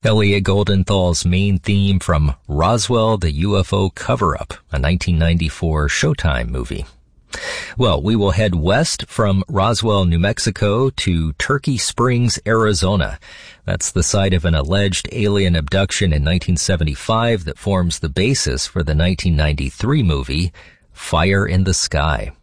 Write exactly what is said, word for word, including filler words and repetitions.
Elliot Goldenthal's main theme from Roswell, the U F O Cover-Up, a nineteen ninety-four Showtime movie. Well, we will head west from Roswell, New Mexico to Turkey Springs, Arizona. That's the site of an alleged alien abduction in nineteen seventy-five that forms the basis for the nineteen ninety-three movie Fire in the Sky.